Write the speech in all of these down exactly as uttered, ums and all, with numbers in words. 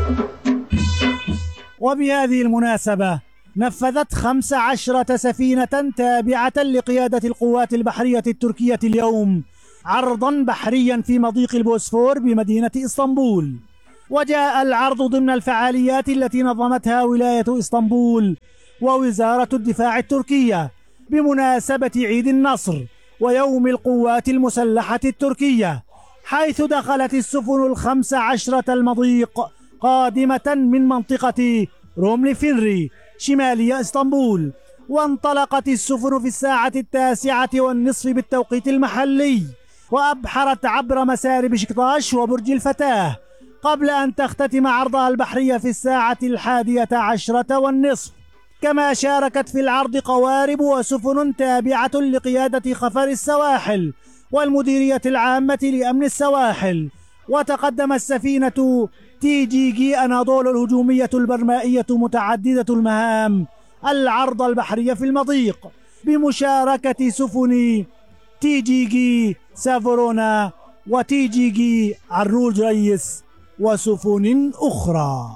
وبهذه المناسبة نفذت خمس عشرة سفينة تابعة لقيادة القوات البحرية التركية اليوم عرضا بحريا في مضيق البوسفور بمدينة إسطنبول. وجاء العرض ضمن الفعاليات التي نظمتها ولاية إسطنبول ووزارة الدفاع التركية بمناسبة عيد النصر ويوم القوات المسلحة التركية، حيث دخلت السفن الخمس عشرة المضيق قادمة من منطقة روملي فينري شمالي إسطنبول، وانطلقت السفن في الساعة التاسعة والنصف بالتوقيت المحلي، وأبحرت عبر مسار بشكتاش وبرج الفتاة قبل أن تختتم عرضها البحري في الساعة الحادية عشرة والنصف. كما شاركت في العرض قوارب وسفن تابعة لقيادة خفر السواحل والمديرية العامة لأمن السواحل. وتقدم السفينة تي جي جي أناضول الهجومية البرمائية متعددة المهام العرض البحري في المضيق بمشاركة سفن تي جي جي سافرونا وتي جي جي عروج ريس وسفن أخرى.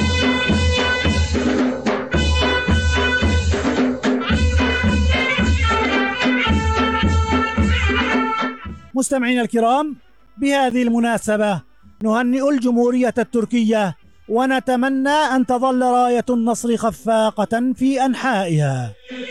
مستمعينا الكرام، بهذه المناسبة نهنئ الجمهورية التركية ونتمنى أن تظل راية النصر خفاقة في أنحائها.